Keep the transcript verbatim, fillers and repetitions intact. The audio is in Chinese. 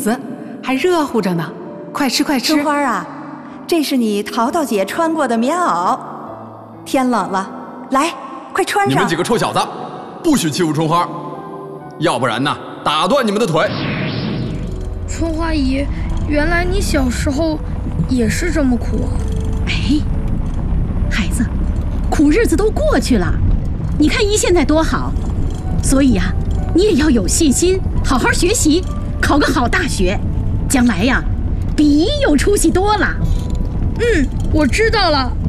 子，还热乎着呢，快吃快吃。 春花啊，这是你淘淘姐穿过的棉袄，天冷了，来，快穿上。 你们几个臭小子，不许欺负春花，要不然呢，打断你们的腿。 春花姨，原来你小时候也是这么苦啊？ 哎，孩子，苦日子都过去了，你看姨现在多好，所以呀、啊，你也要有信心，好好学习，考个好大学，将来呀，比姨有出息多了。 嗯，我知道了。